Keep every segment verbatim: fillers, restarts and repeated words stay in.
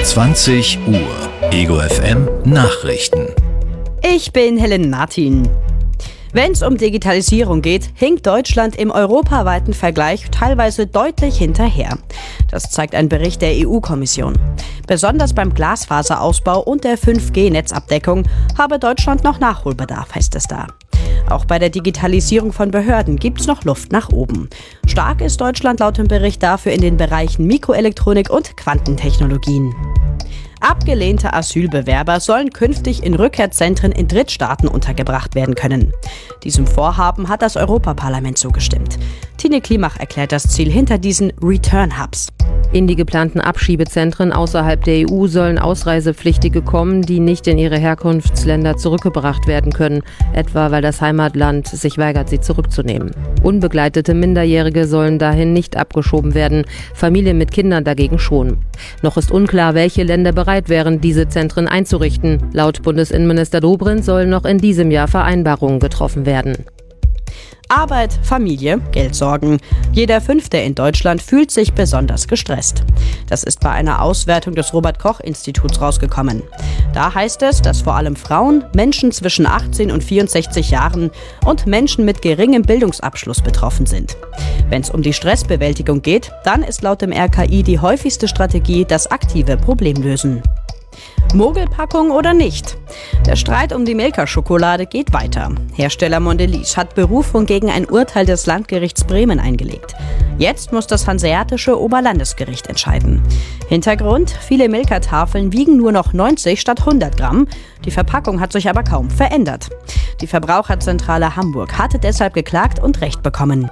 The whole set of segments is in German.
zwanzig Uhr. Ego F M Nachrichten. Ich bin Helen Martin. Wenn es um Digitalisierung geht, hinkt Deutschland im europaweiten Vergleich teilweise deutlich hinterher. Das zeigt ein Bericht der E U-Kommission. Besonders beim Glasfaserausbau und der fünf G-Netzabdeckung habe Deutschland noch Nachholbedarf, heißt es da. Auch bei der Digitalisierung von Behörden gibt es noch Luft nach oben. Stark ist Deutschland laut dem Bericht dafür in den Bereichen Mikroelektronik und Quantentechnologien. Abgelehnte Asylbewerber sollen künftig in Rückkehrzentren in Drittstaaten untergebracht werden können. Diesem Vorhaben hat das Europaparlament zugestimmt. Tine Klimach erklärt das Ziel hinter diesen Return-Hubs. In die geplanten Abschiebezentren außerhalb der E U sollen Ausreisepflichtige kommen, die nicht in ihre Herkunftsländer zurückgebracht werden können, etwa weil das Heimatland sich weigert, sie zurückzunehmen. Unbegleitete Minderjährige sollen dahin nicht abgeschoben werden, Familien mit Kindern dagegen schon. Noch ist unklar, welche Länder bereit wären, diese Zentren einzurichten. Laut Bundesinnenminister Dobrindt sollen noch in diesem Jahr Vereinbarungen getroffen werden. Arbeit, Familie, Geldsorgen. Jeder Fünfte in Deutschland fühlt sich besonders gestresst. Das ist bei einer Auswertung des Robert-Koch-Instituts rausgekommen. Da heißt es, dass vor allem Frauen, Menschen zwischen achtzehn und vierundsechzig Jahren und Menschen mit geringem Bildungsabschluss betroffen sind. Wenn es um die Stressbewältigung geht, dann ist laut dem R K I die häufigste Strategie das aktive Problemlösen. Mogelpackung oder nicht? Der Streit um die Milka-Schokolade geht weiter. Hersteller Mondelez hat Berufung gegen ein Urteil des Landgerichts Bremen eingelegt. Jetzt muss das Hanseatische Oberlandesgericht entscheiden. Hintergrund: viele Milka-Tafeln wiegen nur noch neunzig statt hundert Gramm. Die Verpackung hat sich aber kaum verändert. Die Verbraucherzentrale Hamburg hatte deshalb geklagt und Recht bekommen.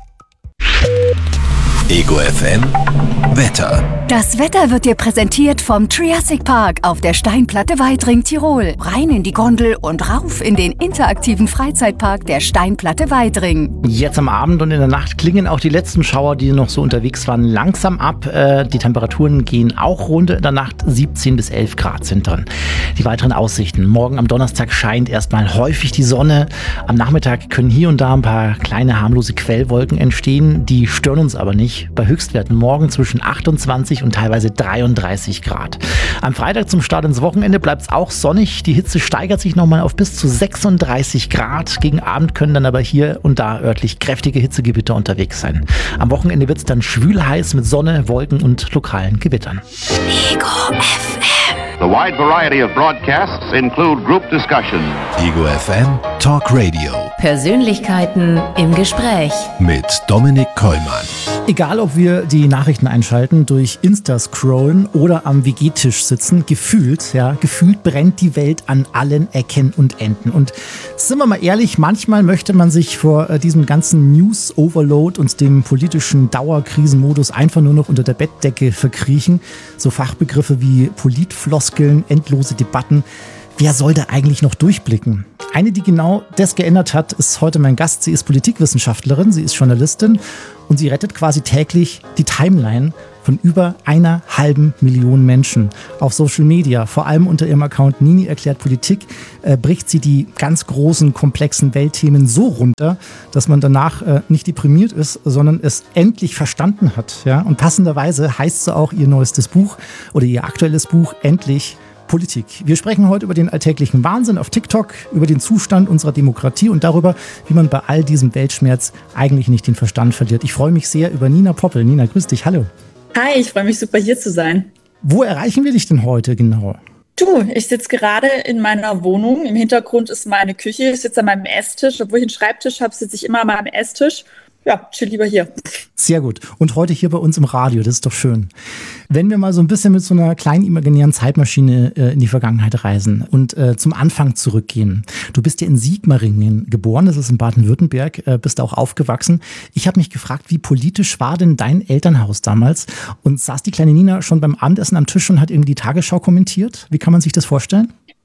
Ego F M Wetter. Das Wetter wird dir präsentiert vom Triassic Park auf der Steinplatte Weitring, Tirol. Rein in die Gondel und rauf in den interaktiven Freizeitpark der Steinplatte Weitring. Jetzt am Abend und in der Nacht klingen auch die letzten Schauer, die noch so unterwegs waren, langsam ab. Äh, die Temperaturen gehen auch runter. In der Nacht siebzehn bis elf Grad sind drin. Die weiteren Aussichten. Morgen am Donnerstag scheint erstmal häufig die Sonne. Am Nachmittag können hier und da ein paar kleine harmlose Quellwolken entstehen. Die stören uns aber nicht. Bei Höchstwerten morgen zwischen achtundzwanzig und teilweise dreiunddreißig Grad. Am Freitag zum Start ins Wochenende bleibt es auch sonnig. Die Hitze steigert sich nochmal auf bis zu sechsunddreißig Grad. Gegen Abend können dann aber hier und da örtlich kräftige Hitzegewitter unterwegs sein. Am Wochenende wird es dann schwül heiß mit Sonne, Wolken und lokalen Gewittern. Ego F M. The wide variety of broadcasts include group discussion. Ego F M Talk Radio. Persönlichkeiten im Gespräch. Mit Dominik Kollmann. Egal, ob wir die Nachrichten einschalten, durch Insta scrollen oder am W G-Tisch sitzen, gefühlt, ja, gefühlt brennt die Welt an allen Ecken und Enden. Und sind wir mal ehrlich, manchmal möchte man sich vor äh, diesem ganzen News-Overload und dem politischen Dauerkrisenmodus einfach nur noch unter der Bettdecke verkriechen. So Fachbegriffe wie Politfloskeln, endlose Debatten. Wer soll da eigentlich noch durchblicken? Eine, die genau das geändert hat, ist heute mein Gast. Sie ist Politikwissenschaftlerin, sie ist Journalistin und sie rettet quasi täglich die Timeline von über einer halben Million Menschen auf Social Media. Vor allem unter ihrem Account Nini erklärt Politik äh, bricht sie die ganz großen, komplexen Weltthemen so runter, dass man danach äh, nicht deprimiert ist, sondern es endlich verstanden hat. Ja? Und passenderweise heißt so auch ihr neuestes Buch oder ihr aktuelles Buch Endlich Politik. Wir sprechen heute über den alltäglichen Wahnsinn auf TikTok, über den Zustand unserer Demokratie und darüber, wie man bei all diesem Weltschmerz eigentlich nicht den Verstand verliert. Ich freue mich sehr über Nina Poppel. Nina, grüß dich. Hallo. Hi, ich freue mich super, hier zu sein. Wo erreichen wir dich denn heute genau? Du, ich sitze gerade in meiner Wohnung. Im Hintergrund ist meine Küche. Ich sitze an meinem Esstisch. Obwohl ich einen Schreibtisch habe, sitze ich immer an meinem Esstisch. Ja, chill lieber hier. Sehr gut. Und heute hier bei uns im Radio, das ist doch schön. Wenn wir mal so ein bisschen mit so einer kleinen imaginären Zeitmaschine äh, in die Vergangenheit reisen und äh, zum Anfang zurückgehen. Du bist ja in Sigmaringen geboren, das ist in Baden-Württemberg, äh, bist auch aufgewachsen. Ich habe mich gefragt, wie politisch war denn dein Elternhaus damals? Und saß die kleine Nina schon beim Abendessen am Tisch und hat irgendwie die Tagesschau kommentiert? Wie kann man sich das vorstellen?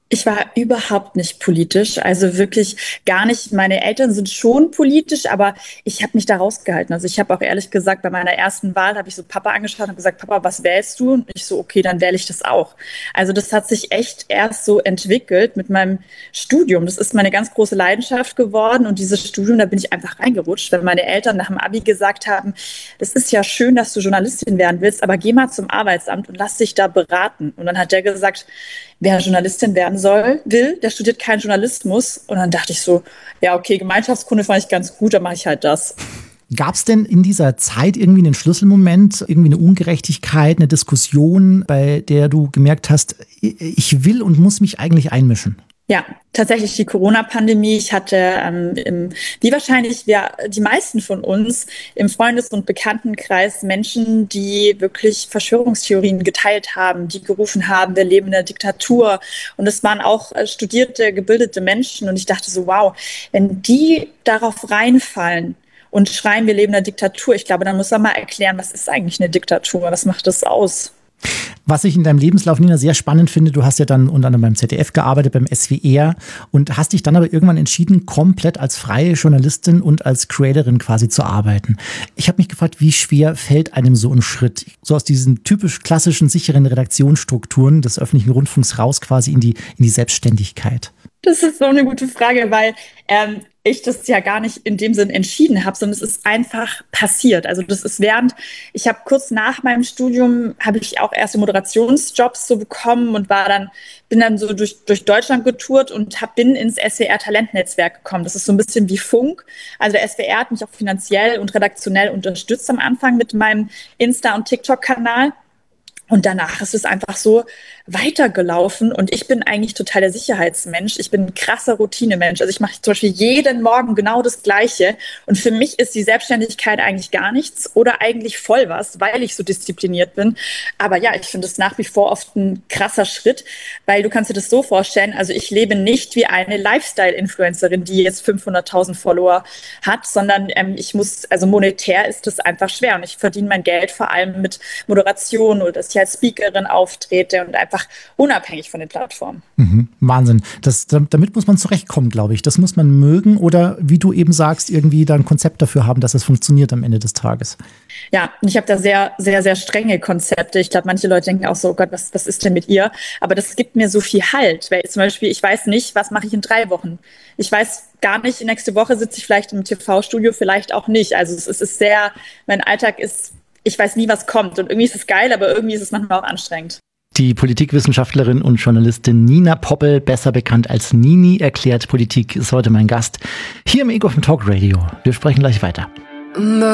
Ich war überhaupt nicht politisch, also wirklich gar nicht. Meine Eltern sind schon politisch, aber ich habe mich da rausgehalten. Also ich habe auch ehrlich gesagt, bei meiner ersten Wahl habe ich so Papa angeschaut und gesagt, Papa, was wählst du? Und ich so, okay, dann wähle ich das auch. Also das hat sich echt erst so entwickelt mit meinem Studium. Das ist meine ganz große Leidenschaft geworden und dieses Studium, da bin ich einfach reingerutscht, weil meine Eltern nach dem Abi gesagt haben, das ist ja schön, dass du Journalistin werden willst, aber geh mal zum Arbeitsamt und lass dich da beraten. Und dann hat der gesagt, wer Journalistin werden soll, will, der studiert keinen Journalismus. Und dann dachte ich so, ja, okay, Gemeinschaftskunde fand ich ganz gut, dann mache ich halt das. Gab es denn in dieser Zeit irgendwie einen Schlüsselmoment, irgendwie eine Ungerechtigkeit, eine Diskussion, bei der du gemerkt hast, ich will und muss mich eigentlich einmischen? Ja, tatsächlich die Corona-Pandemie. Ich hatte, ähm, im, wie wahrscheinlich wir, die meisten von uns, im Freundes- und Bekanntenkreis Menschen, die wirklich Verschwörungstheorien geteilt haben, die gerufen haben, wir leben in der Diktatur. Und es waren auch äh, studierte, gebildete Menschen. Und ich dachte so, wow, wenn die darauf reinfallen und schreien, wir leben in der Diktatur, ich glaube, dann muss man mal erklären, was ist eigentlich eine Diktatur? Was macht das aus? Was ich in deinem Lebenslauf, Nina, sehr spannend finde, du hast ja dann unter anderem beim Z D F gearbeitet, beim S W R und hast dich dann aber irgendwann entschieden, komplett als freie Journalistin und als Creatorin quasi zu arbeiten. Ich habe mich gefragt, wie schwer fällt einem so ein Schritt, so aus diesen typisch klassischen, sicheren Redaktionsstrukturen des öffentlichen Rundfunks raus quasi in die, in die Selbstständigkeit? Das ist so eine gute Frage, weil ähm, ich das ja gar nicht in dem Sinn entschieden habe, sondern es ist einfach passiert. Also das ist während, ich habe kurz nach meinem Studium, habe ich auch erste Moderationsjobs so bekommen und war dann, bin dann so durch, durch Deutschland getourt und hab, bin ins S W R-Talentnetzwerk gekommen. Das ist so ein bisschen wie Funk. Also der S W R hat mich auch finanziell und redaktionell unterstützt am Anfang mit meinem Insta- und TikTok-Kanal. Und danach ist es einfach so weitergelaufen und ich bin eigentlich total der Sicherheitsmensch. Ich bin ein krasser Routinemensch. Also ich mache zum Beispiel jeden Morgen genau das Gleiche und für mich ist die Selbstständigkeit eigentlich gar nichts oder eigentlich voll was, weil ich so diszipliniert bin. Aber ja, ich finde es nach wie vor oft ein krasser Schritt, weil du kannst dir das so vorstellen, also ich lebe nicht wie eine Lifestyle-Influencerin, die jetzt fünfhunderttausend Follower hat, sondern ähm, ich muss, also monetär ist das einfach schwer und ich verdiene mein Geld vor allem mit Moderation oder dass ich als Speakerin auftrete und einfach unabhängig von den Plattformen. Mhm, Wahnsinn. Das, damit muss man zurechtkommen, glaube ich. Das muss man mögen oder, wie du eben sagst, irgendwie da ein Konzept dafür haben, dass es funktioniert am Ende des Tages. Ja, und ich habe da sehr, sehr, sehr strenge Konzepte. Ich glaube, manche Leute denken auch so, oh Gott, was, was ist denn mit ihr? Aber das gibt mir so viel Halt. Weil zum Beispiel, ich weiß nicht, was mache ich in drei Wochen? Ich weiß gar nicht, nächste Woche sitze ich vielleicht im T V-Studio, vielleicht auch nicht. Also es, es ist sehr, mein Alltag ist, ich weiß nie, was kommt. Und irgendwie ist es geil, aber irgendwie ist es manchmal auch anstrengend. Die Politikwissenschaftlerin und Journalistin Nina Poppel, besser bekannt als Nini, erklärt Politik, ist heute mein Gast hier im Ego vom Talk Radio. Wir sprechen gleich weiter.